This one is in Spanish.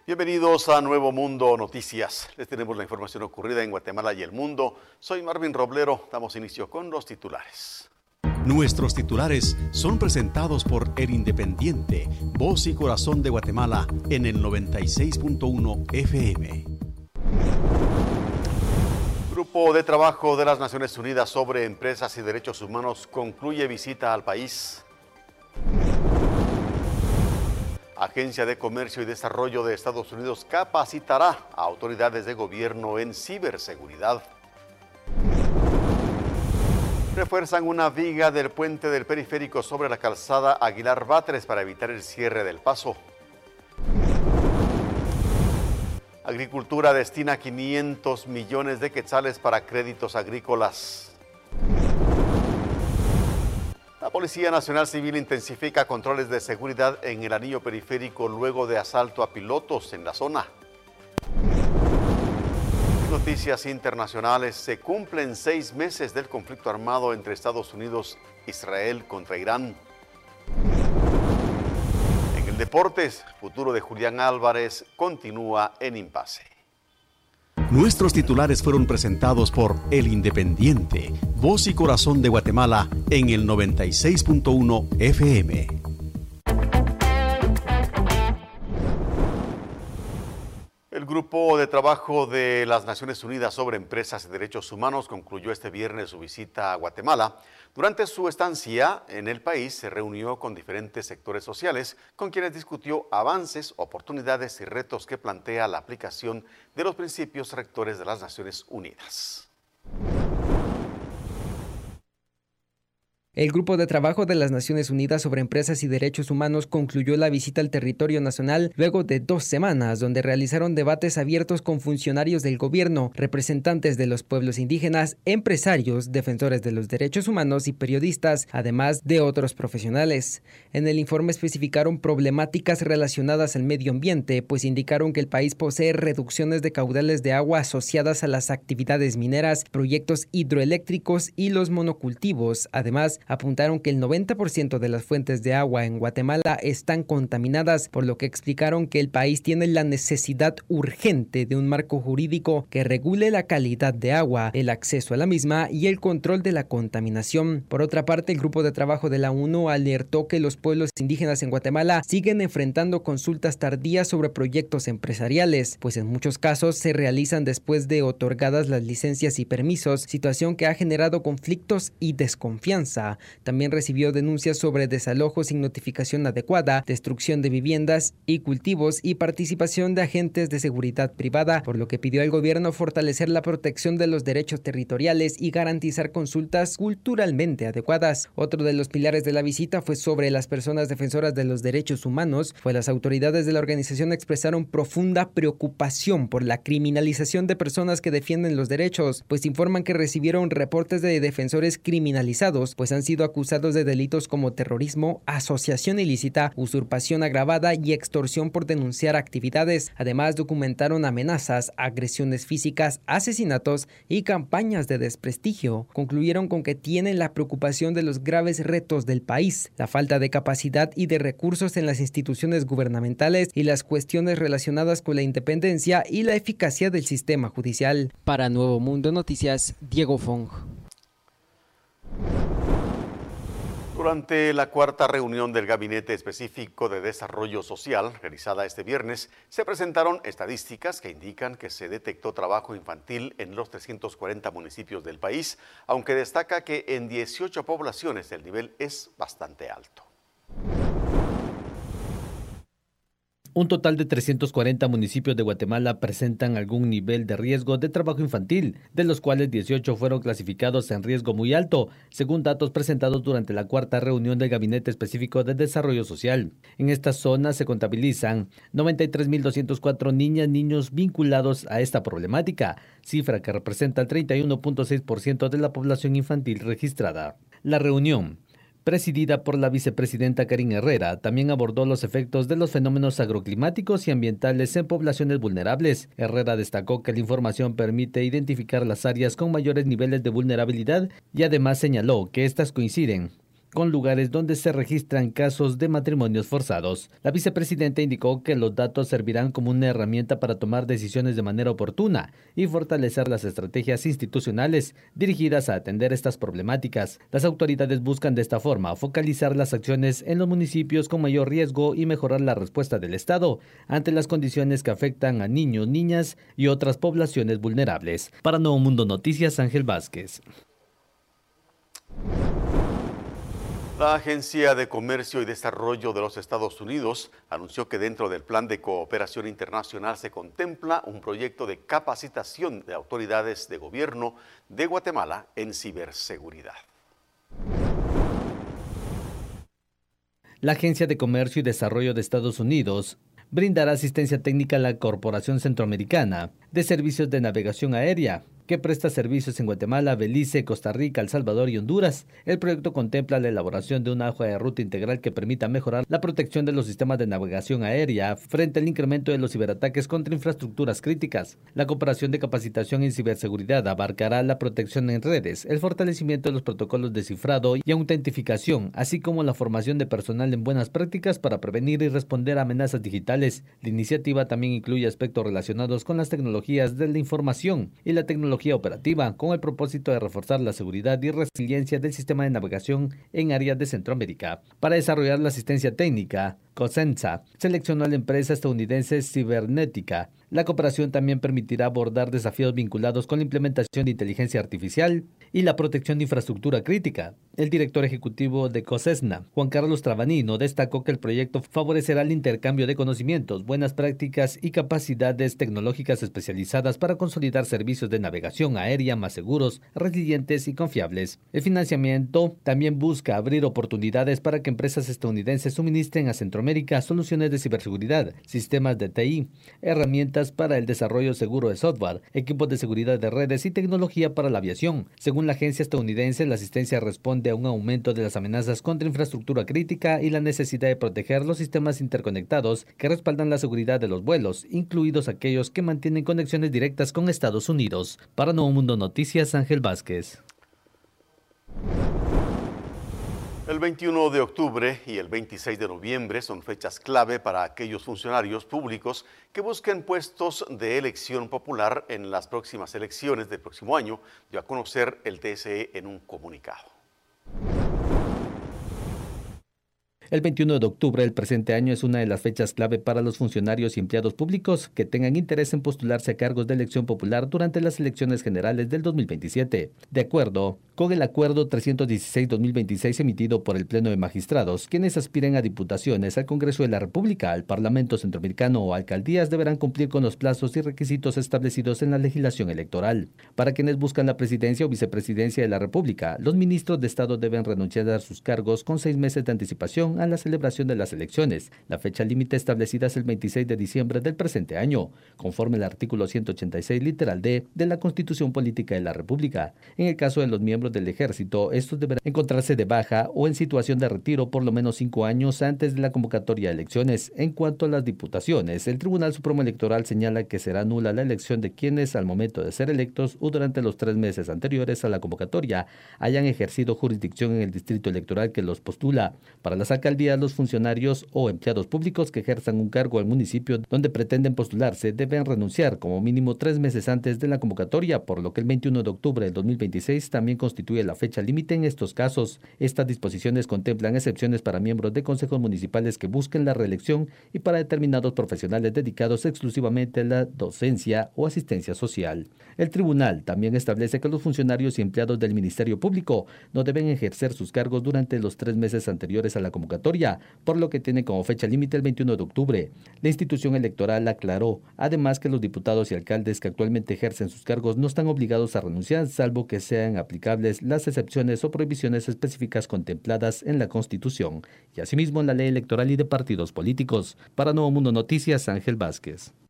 Bienvenidos a Nuevo Mundo Noticias. Les tenemos la información ocurrida en Guatemala y el mundo. Soy Marvin Roblero. Damos inicio con los titulares. Nuestros titulares son presentados por El Independiente, voz y corazón de Guatemala en el 96.1 FM. Grupo de Trabajo de las Naciones Unidas sobre Empresas y Derechos Humanos concluye visita al país. Agencia de Comercio y Desarrollo de Estados Unidos capacitará a autoridades de gobierno en ciberseguridad. Refuerzan una viga del puente del periférico sobre la calzada Aguilar Batres para evitar el cierre del paso. Agricultura destina 500 millones de quetzales para créditos agrícolas. La Policía Nacional Civil intensifica controles de seguridad en el anillo periférico luego de asalto a pilotos en la zona. Noticias internacionales. Se cumplen 6 meses del conflicto armado entre Estados Unidos e Israel contra Irán. En el deportes, el futuro de Julián Álvarez continúa en impasse. Nuestros titulares fueron presentados por El Independiente, voz y corazón de Guatemala en el 96.1 FM. El Grupo de Trabajo de las Naciones Unidas sobre Empresas y Derechos Humanos concluyó este viernes su visita a Guatemala. Durante su estancia en el país se reunió con diferentes sectores sociales, con quienes discutió avances, oportunidades y retos que plantea la aplicación de los principios rectores de las Naciones Unidas. El Grupo de Trabajo de las Naciones Unidas sobre Empresas y Derechos Humanos concluyó la visita al territorio nacional luego de 2 semanas, donde realizaron debates abiertos con funcionarios del gobierno, representantes de los pueblos indígenas, empresarios, defensores de los derechos humanos y periodistas, además de otros profesionales. En el informe especificaron problemáticas relacionadas al medio ambiente, pues indicaron que el país posee reducciones de caudales de agua asociadas a las actividades mineras, proyectos hidroeléctricos y los monocultivos. Además, apuntaron que el 90% de las fuentes de agua en Guatemala están contaminadas, por lo que explicaron que el país tiene la necesidad urgente de un marco jurídico que regule la calidad de agua, el acceso a la misma y el control de la contaminación. Por otra parte, el Grupo de Trabajo de la ONU alertó que los pueblos indígenas en Guatemala siguen enfrentando consultas tardías sobre proyectos empresariales, pues en muchos casos se realizan después de otorgadas las licencias y permisos, situación que ha generado conflictos y desconfianza. También recibió denuncias sobre desalojos sin notificación adecuada, destrucción de viviendas y cultivos y participación de agentes de seguridad privada, por lo que pidió al gobierno fortalecer la protección de los derechos territoriales y garantizar consultas culturalmente adecuadas. Otro de los pilares de la visita fue sobre las personas defensoras de los derechos humanos, pues las autoridades de la organización expresaron profunda preocupación por la criminalización de personas que defienden los derechos, pues informan que recibieron reportes de defensores criminalizados, pues han sido acusados de delitos como terrorismo, asociación ilícita, usurpación agravada y extorsión por denunciar actividades. Además, documentaron amenazas, agresiones físicas, asesinatos y campañas de desprestigio. Concluyeron con que tienen la preocupación de los graves retos del país, la falta de capacidad y de recursos en las instituciones gubernamentales y las cuestiones relacionadas con la independencia y la eficacia del sistema judicial. Para Nuevo Mundo Noticias, Diego Fong. Durante la 4ª reunión del Gabinete Específico de Desarrollo Social, realizada este viernes, se presentaron estadísticas que indican que se detectó trabajo infantil en los 340 municipios del país, aunque destaca que en 18 poblaciones el nivel es bastante alto. Un total de 340 municipios de Guatemala presentan algún nivel de riesgo de trabajo infantil, de los cuales 18 fueron clasificados en riesgo muy alto, según datos presentados durante la 4ª reunión del Gabinete Específico de Desarrollo Social. En esta zona se contabilizan 93.204 niñas y niños vinculados a esta problemática, cifra que representa el 31.6% de la población infantil registrada. La reunión, presidida por la vicepresidenta Karin Herrera, también abordó los efectos de los fenómenos agroclimáticos y ambientales en poblaciones vulnerables. Herrera destacó que la información permite identificar las áreas con mayores niveles de vulnerabilidad y además señaló que estas coinciden con lugares donde se registran casos de matrimonios forzados. La vicepresidenta indicó que los datos servirán como una herramienta para tomar decisiones de manera oportuna y fortalecer las estrategias institucionales dirigidas a atender estas problemáticas. Las autoridades buscan de esta forma focalizar las acciones en los municipios con mayor riesgo y mejorar la respuesta del Estado ante las condiciones que afectan a niños, niñas y otras poblaciones vulnerables. Para Nuevo Mundo Noticias, Ángel Vázquez. La Agencia de Comercio y Desarrollo de los Estados Unidos anunció que dentro del Plan de Cooperación Internacional se contempla un proyecto de capacitación de autoridades de gobierno de Guatemala en ciberseguridad. La Agencia de Comercio y Desarrollo de Estados Unidos brindará asistencia técnica a la Corporación Centroamericana de Servicios de Navegación Aérea, que presta servicios en Guatemala, Belice, Costa Rica, El Salvador y Honduras. El proyecto contempla la elaboración de una hoja de ruta integral que permita mejorar la protección de los sistemas de navegación aérea frente al incremento de los ciberataques contra infraestructuras críticas. La cooperación de capacitación en ciberseguridad abarcará la protección en redes, el fortalecimiento de los protocolos de cifrado y autentificación, así como la formación de personal en buenas prácticas para prevenir y responder a amenazas digitales. La iniciativa también incluye aspectos relacionados con las tecnologías de la información y la tecnología operativa, con el propósito de reforzar la seguridad y resiliencia del sistema de navegación en áreas de Centroamérica. Para desarrollar la asistencia técnica, COSENSA seleccionó a la empresa estadounidense Cibernética. La cooperación también permitirá abordar desafíos vinculados con la implementación de inteligencia artificial y la protección de infraestructura crítica. El director ejecutivo de COSESNA, Juan Carlos Trabanino, destacó que el proyecto favorecerá el intercambio de conocimientos, buenas prácticas y capacidades tecnológicas especializadas para consolidar servicios de navegación aérea más seguros, resilientes y confiables. El financiamiento también busca abrir oportunidades para que empresas estadounidenses suministren a Centroamérica soluciones de ciberseguridad, sistemas de TI, herramientas para el desarrollo seguro de software, equipos de seguridad de redes y tecnología para la aviación. Según la agencia estadounidense, la asistencia responde a un aumento de las amenazas contra infraestructura crítica y la necesidad de proteger los sistemas interconectados que respaldan la seguridad de los vuelos, incluidos aquellos que mantienen conexiones directas con Estados Unidos. Para Nuevo Mundo Noticias, Ángel Vázquez. El 21 de octubre y el 26 de noviembre son fechas clave para aquellos funcionarios públicos que busquen puestos de elección popular en las próximas elecciones del próximo año, dio a conocer el TSE en un comunicado. El 21 de octubre del presente año es una de las fechas clave para los funcionarios y empleados públicos que tengan interés en postularse a cargos de elección popular durante las elecciones generales del 2027. De acuerdo con el Acuerdo 316-2026 emitido por el Pleno de Magistrados, quienes aspiren a diputaciones al Congreso de la República, al Parlamento Centroamericano o alcaldías deberán cumplir con los plazos y requisitos establecidos en la legislación electoral. Para quienes buscan la presidencia o vicepresidencia de la República, los ministros de Estado deben renunciar a sus cargos con 6 meses de anticipación a la celebración de las elecciones. La fecha límite establecida es el 26 de diciembre del presente año, conforme al artículo 186 literal D de la Constitución Política de la República. En el caso de los miembros del Ejército, estos deberán encontrarse de baja o en situación de retiro por lo menos 5 años antes de la convocatoria de elecciones. En cuanto a las diputaciones, el Tribunal Supremo Electoral señala que será nula la elección de quienes al momento de ser electos o durante los 3 meses anteriores a la convocatoria hayan ejercido jurisdicción en el distrito electoral que los postula. Para las alcaldías, los funcionarios o empleados públicos que ejerzan un cargo al municipio donde pretenden postularse deben renunciar como mínimo 3 meses antes de la convocatoria, por lo que el 21 de octubre del 2026 también constituye la fecha límite en estos casos. Estas disposiciones contemplan excepciones para miembros de consejos municipales que busquen la reelección y para determinados profesionales dedicados exclusivamente a la docencia o asistencia social. El tribunal también establece que los funcionarios y empleados del Ministerio Público no deben ejercer sus cargos durante los 3 meses anteriores a la convocatoria, por lo que tiene como fecha límite el 21 de octubre. La institución electoral aclaró, además, que los diputados y alcaldes que actualmente ejercen sus cargos no están obligados a renunciar, salvo que sean aplicables las excepciones o prohibiciones específicas contempladas en la Constitución y asimismo en la Ley Electoral y de Partidos Políticos. Para Nuevo Mundo Noticias, Ángel Vázquez.